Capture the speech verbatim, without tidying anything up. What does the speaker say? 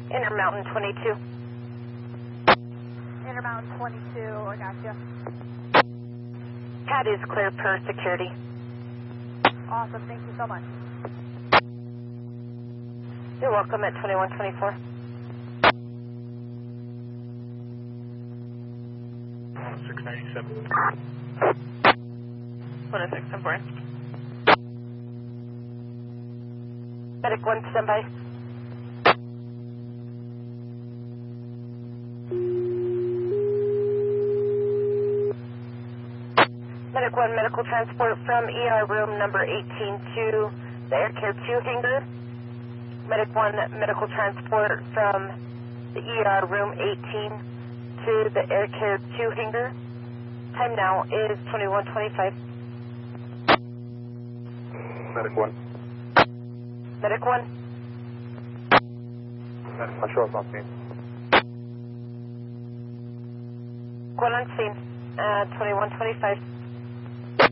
Intermountain twenty-two. Intermountain twenty-two, I gotcha. Pad is clear per security. Awesome, thank you so much. You're welcome at twenty-one twenty-four. six ninety-seven. one oh six, I'm fine. Medic one, stand by. Medic one, medical transport from E R room number eighteen to the Air Care two hangar. Medic one, medical transport from the E R room eighteen to the Air Care two hangar. Time now is twenty-one twenty-five. Medic one. Medic one. Medic one, show us on scene. One on scene, uh, twenty-one twenty-five.